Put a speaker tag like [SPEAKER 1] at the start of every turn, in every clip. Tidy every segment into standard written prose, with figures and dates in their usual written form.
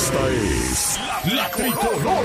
[SPEAKER 1] Esta es la Tricolor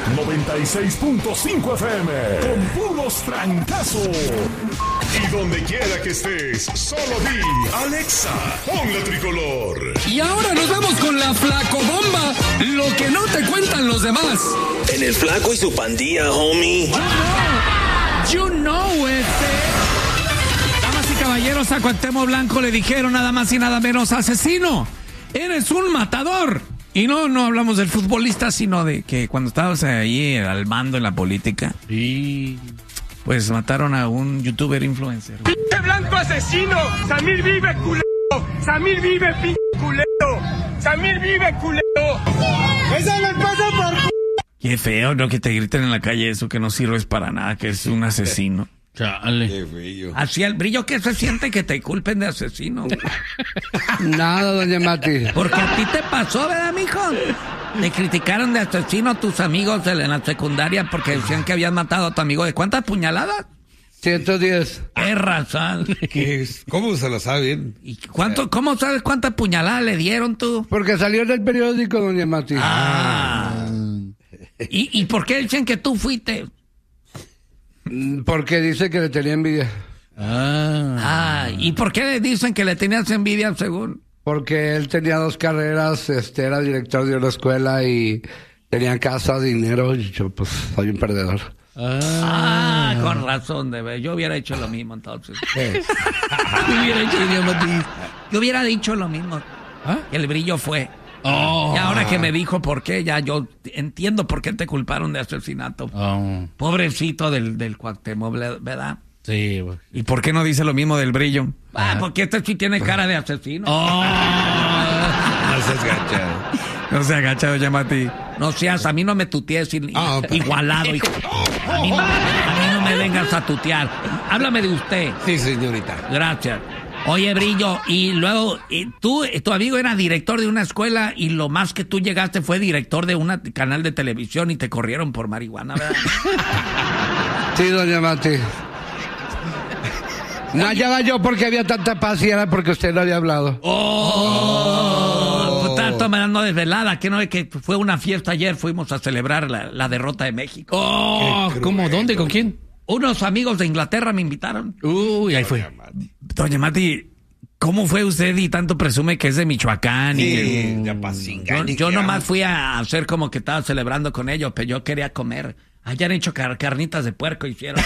[SPEAKER 1] 96.5 FM con puros trancazos. Y donde quiera que estés, solo di Alexa, pon la Tricolor.
[SPEAKER 2] Y ahora nos vamos con la Flacobomba, lo que no te cuentan los demás.
[SPEAKER 3] En el Flaco y su pandilla, homie.
[SPEAKER 2] You know it. Damas y caballeros, a Cuauhtémoc Blanco le dijeron nada más y nada menos: asesino, eres un matador. Y no hablamos del futbolista, sino de que cuando estabas ahí al mando en la política, pues mataron a un youtuber influencer.
[SPEAKER 4] ¡Pinche Blanco asesino! ¡Samir vive, culero! ¡Samir vive, pinche culero! ¡Samir vive, culero! ¡Eso me pasa por...
[SPEAKER 2] Qué feo, ¿no? Que te griten en la calle eso, que no sirves para nada, que es un asesino.
[SPEAKER 5] Chale.
[SPEAKER 6] Qué frío.
[SPEAKER 2] Así el brillo que se siente que te culpen de asesino.
[SPEAKER 5] Nada, doña Mati.
[SPEAKER 2] Porque a ti te pasó, ¿verdad, mijo? Te criticaron de asesino a tus amigos en la secundaria porque decían que habías matado a tu amigo. ¿De cuántas puñaladas?
[SPEAKER 5] 110.
[SPEAKER 2] ¡Qué razón!
[SPEAKER 6] ¿Qué es? ¿Cómo se lo saben?
[SPEAKER 2] ¿Y cómo sabes cuántas puñaladas le dieron tú?
[SPEAKER 5] Porque salió en el periódico, doña Mati.
[SPEAKER 2] ¿Y por qué dicen que tú fuiste?
[SPEAKER 5] Porque dice que le tenía envidia.
[SPEAKER 2] ¿Y por qué dicen que le tenías envidia según?
[SPEAKER 5] Porque él tenía 2 carreras, era director de una escuela y tenía casa, dinero, y yo pues soy un perdedor.
[SPEAKER 2] Con razón, yo hubiera hecho lo mismo entonces. Yo hubiera dicho lo mismo. Que el brillo fue. Y ahora que me dijo por qué, ya yo entiendo por qué te culparon de asesinato. Pobrecito del Cuauhtémoc, ¿verdad?
[SPEAKER 5] Sí, güey.
[SPEAKER 2] ¿Y por qué no dice lo mismo del brillo? Porque este sí tiene cara de asesino.
[SPEAKER 6] No seas gacha.
[SPEAKER 2] No se agacha, doña Mati. No seas, a mí no me tutees igualado, hijo. A mí no me vengas a tutear. Háblame de usted.
[SPEAKER 6] Sí, señorita.
[SPEAKER 2] Gracias. Oye, Brillo, y luego tu amigo era director de una escuela y lo más que tú llegaste fue director de un canal de televisión y te corrieron por marihuana, ¿verdad?
[SPEAKER 5] Sí, doña Mati. No hallaba yo porque había tanta paz y era porque usted no había hablado.
[SPEAKER 2] Pues estaba tomando desvelada, que no es que fue una fiesta ayer, fuimos a celebrar la derrota de México.
[SPEAKER 5] ¿Cómo? ¿Dónde? ¿Con quién?
[SPEAKER 2] Unos amigos de Inglaterra me invitaron.
[SPEAKER 5] Ahí fue.
[SPEAKER 2] Doña Mati, ¿cómo fue usted y tanto presume que es de Michoacán?
[SPEAKER 6] Sí,
[SPEAKER 2] yo nomás fui a hacer como que estaba celebrando con ellos, pero yo quería comer. Allá han hecho carnitas de puerco, hicieron.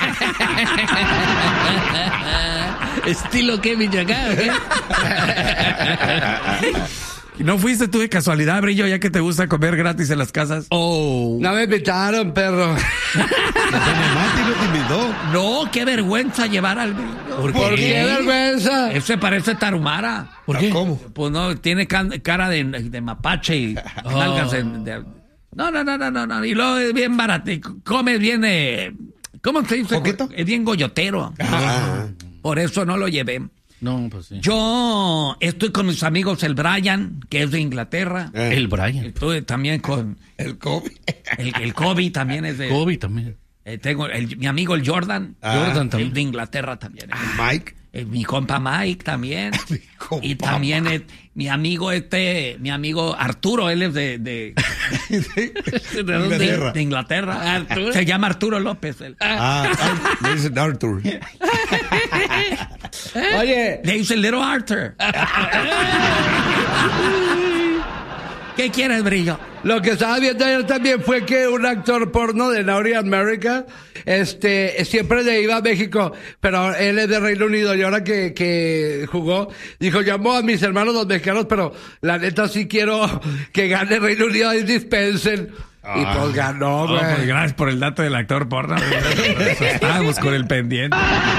[SPEAKER 5] ¿Estilo qué, Michoacán?
[SPEAKER 2] ¿No fuiste tú de casualidad, Brillo, ya que te gusta comer gratis en las casas?
[SPEAKER 5] No me invitaron, perro.
[SPEAKER 6] Doña Mati no te invitó.
[SPEAKER 2] No, qué vergüenza llevar al Brillo.
[SPEAKER 5] ¿Por qué vergüenza?
[SPEAKER 2] Ese parece tarumara.
[SPEAKER 5] ¿Por qué?
[SPEAKER 6] ¿Cómo?
[SPEAKER 2] Pues no, tiene cara de mapache y nalgas No. Y luego es bien barato. Come bien, ¿cómo se dice?
[SPEAKER 6] ¿Poquito?
[SPEAKER 2] Es bien gollotero. Por eso no lo llevé.
[SPEAKER 5] No, pues sí.
[SPEAKER 2] Yo estoy con mis amigos, el Brian, que es de Inglaterra.
[SPEAKER 5] El Brian.
[SPEAKER 2] Estuve también con...
[SPEAKER 6] El COVID.
[SPEAKER 2] El Kobe también es de...
[SPEAKER 5] Kobe también.
[SPEAKER 2] Tengo mi amigo el Jordan.
[SPEAKER 5] Jordan también.
[SPEAKER 2] De Inglaterra también.
[SPEAKER 6] Mike.
[SPEAKER 2] Mi compa Mike también. Y también mi amigo Arturo, él es de
[SPEAKER 6] Inglaterra.
[SPEAKER 2] De Inglaterra. ¿Arturo? Se llama Arturo López. Él.
[SPEAKER 6] Le dicen Arthur.
[SPEAKER 5] Oye.
[SPEAKER 2] Le dice Little Arthur. ¿Qué quieres, Brillo?
[SPEAKER 5] Lo que estaba viendo ayer también fue que un actor porno de Naughty America, siempre le iba a México, pero él es de Reino Unido y ahora que jugó, dijo, llamó a mis hermanos los mexicanos, pero la neta sí quiero que gane Reino Unido y dispensen. Y pues ganó, güey.
[SPEAKER 2] Pues gracias por el dato del actor porno. Estábamos con el pendiente.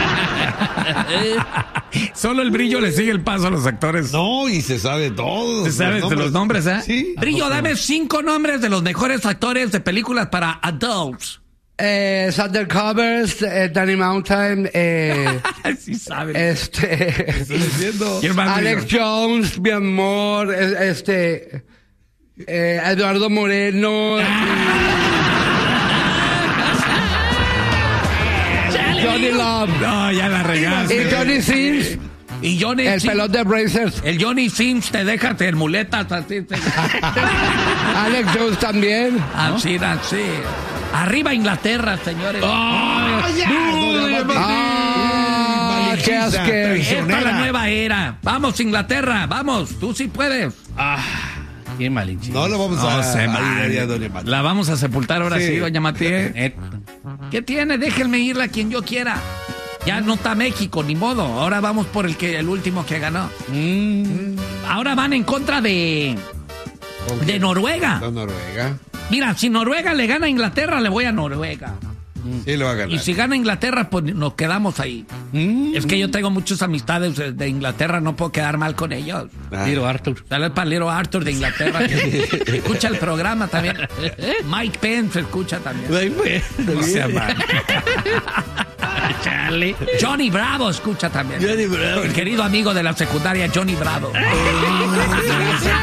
[SPEAKER 2] Solo el Brillo le sigue el paso a los actores.
[SPEAKER 6] No, y se sabe todo.
[SPEAKER 2] ¿Se sabe de los nombres, eh?
[SPEAKER 6] Sí.
[SPEAKER 2] Brillo, dame 5 nombres de los mejores actores de películas para adults.
[SPEAKER 5] Undercovers, Danny Mountain,
[SPEAKER 2] Sí saben.
[SPEAKER 6] Estoy diciendo.
[SPEAKER 2] ¿Quién más,
[SPEAKER 5] Alex
[SPEAKER 2] Brillo?
[SPEAKER 5] Jones, mi amor, Eduardo Moreno, Johnny Love.
[SPEAKER 2] No, ya la regaste.
[SPEAKER 5] Y Johnny Sins.
[SPEAKER 2] Y Johnny
[SPEAKER 5] El pelón de Brazers.
[SPEAKER 2] El Johnny Sims te deja en muletas. Así,
[SPEAKER 5] Alex Jones también.
[SPEAKER 2] así. Arriba Inglaterra, señores.
[SPEAKER 5] ¡Qué asqueroso!
[SPEAKER 2] Esta es la nueva era. Vamos, Inglaterra, vamos. Tú sí puedes.
[SPEAKER 7] Qué malinchito.
[SPEAKER 6] No lo vamos
[SPEAKER 2] No
[SPEAKER 6] a
[SPEAKER 2] se
[SPEAKER 6] ir
[SPEAKER 2] vale.
[SPEAKER 6] a doña Mati.
[SPEAKER 2] La vamos a sepultar ahora sí,
[SPEAKER 6] Sí.
[SPEAKER 2] doña Matías. ¿Qué tiene? Déjenme irla a quien yo quiera. Ya no está México, ni modo. Ahora vamos por el último que ganó. Ahora van en contra de Noruega.
[SPEAKER 6] La Noruega.
[SPEAKER 2] Mira, si Noruega le gana a Inglaterra, le voy a Noruega.
[SPEAKER 6] Sí, lo va a ganar.
[SPEAKER 2] Y si gana Inglaterra, pues nos quedamos ahí. Es que yo tengo muchas amistades de Inglaterra, no puedo quedar mal con ellos.
[SPEAKER 7] Tiro Arthur.
[SPEAKER 2] Dale para Little Arthur de Inglaterra. Que escucha el programa también. Mike Pence escucha también. No sea mal.
[SPEAKER 7] Charlie.
[SPEAKER 2] Johnny Bravo escucha también.
[SPEAKER 7] Johnny Bravo.
[SPEAKER 2] El querido amigo de la secundaria, Johnny Bravo.